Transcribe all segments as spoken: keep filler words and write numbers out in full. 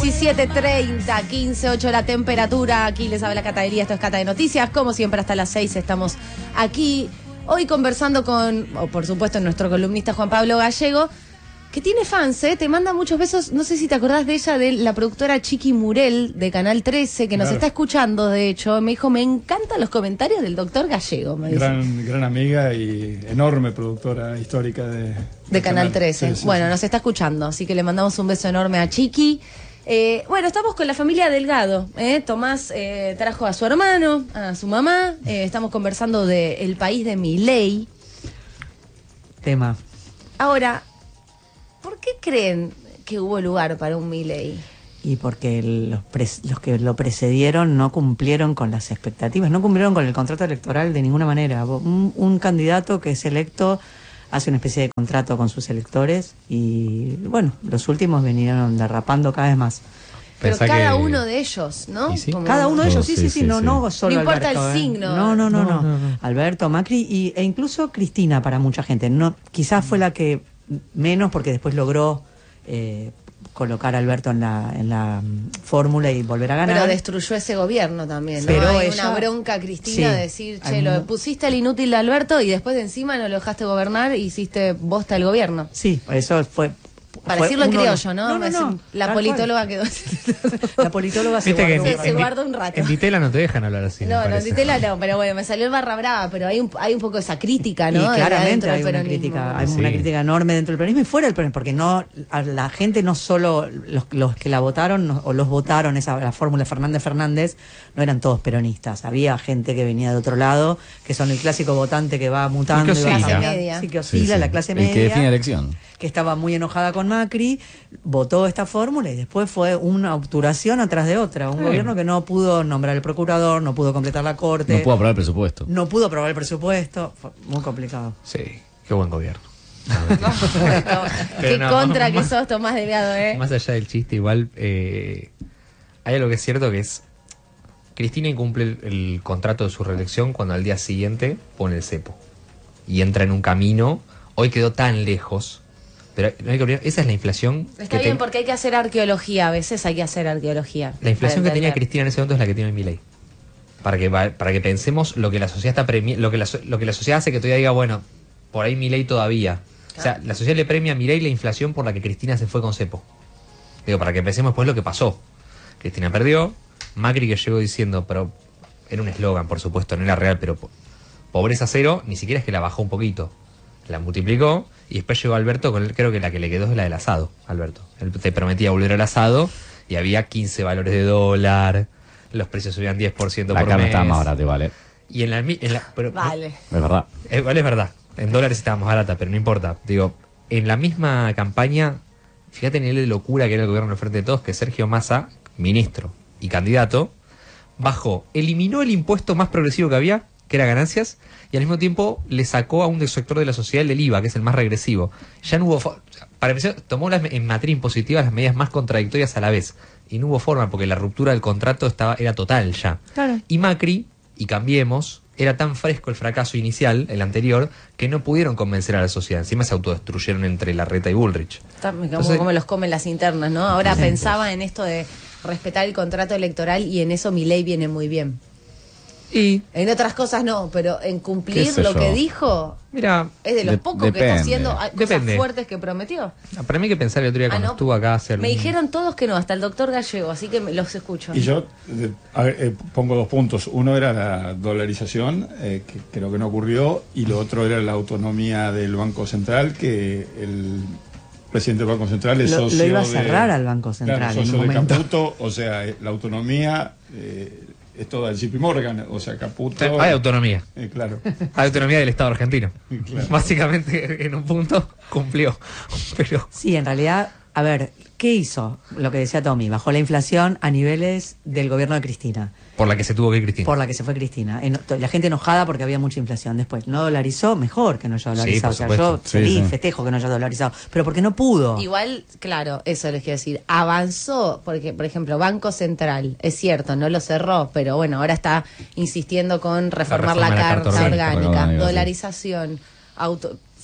diecisiete treinta, quince ocho la temperatura. Aquí les habla Cata Delia, esto es Cata de Noticias. Como siempre, hasta las seis estamos aquí. Hoy conversando con, oh, por supuesto, nuestro columnista Juan Pablo Gallego, que tiene fans, ¿eh? Te manda muchos besos. No sé si te acordás de ella, de la productora Chiqui Murel, de Canal trece, que nos claro. está escuchando, de hecho. Me dijo, me encantan los comentarios del doctor Gallego, me dice. Gran, gran amiga y enorme productora histórica de, de, de Canal trece. Sí, sí, bueno, sí. nos está escuchando, así que le mandamos un beso enorme a Chiqui. Eh, bueno, estamos con la familia Delgado. ¿eh? Tomás eh, trajo a su hermano, a su mamá. Eh, estamos conversando de El País de Milei. Tema. Ahora, ¿por qué creen que hubo lugar para un Milei? Y porque los, pres, los que lo precedieron no cumplieron con las expectativas, no cumplieron con el contrato electoral de ninguna manera. Un, un candidato que es electo hace una especie de contrato con sus electores y, bueno, los últimos vinieron derrapando cada vez más. Pero Pensá cada que... uno de ellos, ¿no? Sí? Como... Cada uno de ellos, Oh, sí, sí, sí, sí, sí, no, sí. no solo No importa Alberto, el ¿eh? signo. No, no, no, No, no, no, no. Alberto, Macri y, e incluso Cristina para mucha gente. No, quizás fue la que menos porque después logró eh, colocar a Alberto en la, en la um, fórmula y volver a ganar. Pero destruyó ese gobierno también, ¿no? Pero Hay ella- una bronca a Cristina Sí, de decir, che, hay lo mu- pusiste al inútil de Alberto y después de encima no lo dejaste gobernar y hiciste bosta el gobierno. Sí, eso fue... Para fue decirlo en uno de los- criollo, ¿no? No, no, no, La tal politóloga quedó... cual. La politóloga se Viste que guardó en, un se en- guarda un rato. en Ditela no te dejan hablar así. me No, no, parece. Ditela no, pero bueno, me salió el barra brava, pero hay un, hay un poco esa crítica, ¿no? Y De claramente adentro hay del una peronismo. crítica, hay Sí. una crítica enorme dentro del peronismo y fuera del peronismo, porque no a la gente no solo los, los que la votaron no- o los votaron esa la fórmula Fernández Fernández no eran todos peronistas, había gente que venía de otro lado, que son el clásico votante que va mutando, Que y va oscila. cambiando. Clase media. Sí, que Sí, oscila, sí. la clase El media, que define la elección. que estaba muy enojada con Macri, votó esta fórmula y después fue una obturación atrás de otra, un Sí. gobierno que no pudo nombrar el procurador, no pudo completar la corte, No puedo aprobar el presupuesto. no pudo aprobar el presupuesto, fue muy complicado. Sí, qué buen gobierno. Qué no, contra que más- sos, Tomás Delgado, ¿eh? Más allá del chiste, igual eh, hay algo que es cierto que es Cristina incumple el, el contrato de su reelección cuando al día siguiente pone el cepo y entra en un camino. Hoy quedó tan lejos, pero no hay que olvidar, esa es la inflación. Está que bien ten- porque hay que hacer arqueología, a veces hay que hacer arqueología. La inflación para que tenía entender. Cristina en ese momento es la que tiene Milei. Para que va- para que pensemos lo que la sociedad está premi- lo que la, so- lo que la sociedad hace que todavía diga, bueno, por ahí Milei todavía. O sea, la sociedad le premia a Milei la inflación por la que Cristina se fue con cepo. Digo, para que pensemos después lo que pasó. Cristina perdió, Macri que llegó diciendo, pero era un eslogan, por supuesto, no era real, pero po- pobreza cero, ni siquiera es que la bajó un poquito. La multiplicó y después llegó Alberto con el, creo que la que le quedó es la del asado, Alberto. Él te prometía volver al asado y había quince valores de dólar, los precios subían diez por ciento La por carne mes. estaba más barata, vale. Y en la, mi- en la pero, Vale. Es verdad. eh, igual es verdad, en dólares estaba más barata, pero no importa. Digo, en la misma campaña, fíjate el nivel de locura que era el gobierno del Frente de Todos, que Sergio Massa, ministro y candidato, bajó, eliminó el impuesto más progresivo que había, que era ganancias, y al mismo tiempo le sacó a un sector de la sociedad el del I V A, que es el más regresivo. Ya no hubo... fo- Para empezar, tomó las, en materia impositiva las medidas más contradictorias a la vez. Y no hubo forma, porque la ruptura del contrato estaba era total ya. Claro. Y Macri, y Cambiemos, era tan fresco el fracaso inicial, el anterior, que no pudieron convencer a la sociedad. Encima se autodestruyeron entre Larreta y Bullrich. Está- me como, Entonces- como los comen las internas, ¿no? Ahora Sí. pensaba en esto de respetar el contrato electoral y en eso Milei viene muy bien. Y, En otras cosas no, pero en cumplir ¿Qué sé lo yo? que dijo mira, es de los De- pocos que está depende. haciendo hay cosas Depende. fuertes que prometió. para mí hay que pensar el otro día Ah, cuando no. estuvo acá hace Me algún- dijeron todos que no, hasta el doctor Gallego, así que me- los escucho. Y yo eh, a ver, eh, pongo dos puntos. Uno era la dolarización, eh, que creo que no ocurrió, y lo otro era la autonomía del Banco Central, que el presidente del Banco Central es Lo- lo socio iba a de- cerrar al Banco Central claro, en socio un de momento. Caputo, o sea, eh, la autonomía eh, es toda del J P Morgan, o sea, Caputo... Hay autonomía. eh, claro. Hay autonomía del Estado argentino. Claro. Básicamente, en un punto, cumplió. Pero Sí, en realidad, a ver, ¿qué hizo? Lo que decía Tommy, bajó la inflación a niveles del gobierno de Cristina, por la que se tuvo que ir Cristina. por la que se fue Cristina. En- La gente enojada porque había mucha inflación. Después, no dolarizó, mejor que no haya dolarizado. Sí, por o sea, yo supuesto. Sí, feliz, sí. festejo que no haya dolarizado, pero porque no pudo. Igual, claro, eso les quiero decir. Avanzó, porque, por ejemplo, Banco Central, es cierto, no lo cerró, pero bueno, ahora está insistiendo con reformar la, reforma de la carta carta orgánica, orgánica, sí. dolarización, auto.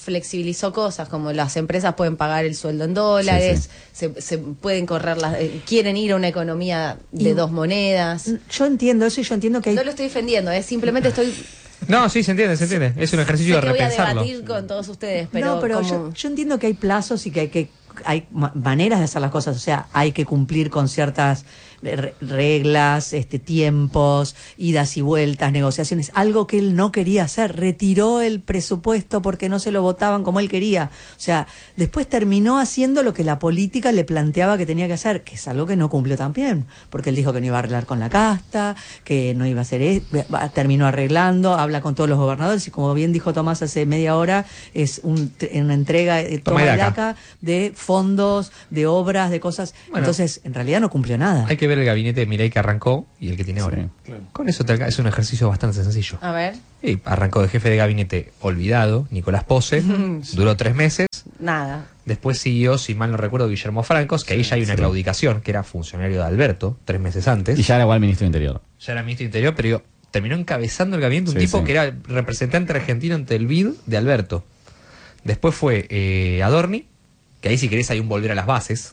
flexibilizó cosas, como las empresas pueden pagar el sueldo en dólares, Sí, Se, se pueden correr las, eh, quieren ir a una economía de Y- dos monedas. Yo entiendo eso y yo entiendo que hay No lo estoy defendiendo, es simplemente estoy No, sí, se entiende, se entiende. Es un ejercicio sé de que voy a repensarlo. debatir con todos ustedes, pero, no, pero como- yo, yo entiendo que hay plazos y que hay que hay ma- maneras de hacer las cosas, o sea, hay que cumplir con ciertas re- reglas, este tiempos, idas y vueltas, negociaciones, algo que él no quería hacer, retiró el presupuesto porque no se lo votaban como él quería. O sea, después terminó haciendo lo que la política le planteaba que tenía que hacer, que es algo que no cumplió tan bien, porque él dijo que no iba a arreglar con la casta, que no iba a hacer esto, terminó arreglando, habla con todos los gobernadores y como bien dijo Tomás hace media hora, es un, una entrega eh, Toma toma y y daca. daca de fondos, de obras, de cosas. Bueno. Entonces, en realidad no cumplió nada. Hay que ver el gabinete de Milei que arrancó y el que tiene ahora. Sí. Claro. Con eso te alca- es un ejercicio bastante sencillo. a ver, Y arrancó de jefe de gabinete olvidado, Nicolás Pose, duró tres meses. nada. Después siguió, si mal no recuerdo, Guillermo Francos, que ahí ya hay una sí. claudicación, que era funcionario de Alberto, tres meses antes. Y ya era igual ministro de Interior. Ya era ministro de Interior, pero digo, terminó encabezando el gabinete un Sí, tipo sí. que era representante argentino ante el B I D de Alberto. Después fue eh, Adorni, que ahí si querés hay un volver a las bases,